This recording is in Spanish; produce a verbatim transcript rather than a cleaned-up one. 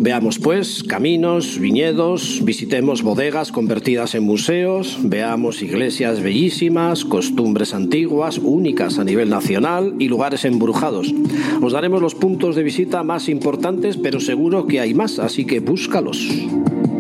Veamos pues caminos, viñedos, visitemos bodegas convertidas en museos, veamos iglesias bellísimas, costumbres antiguas, únicas a nivel nacional y lugares embrujados. Os daremos los puntos de visita más importantes, pero seguro que hay más, así que búscalos.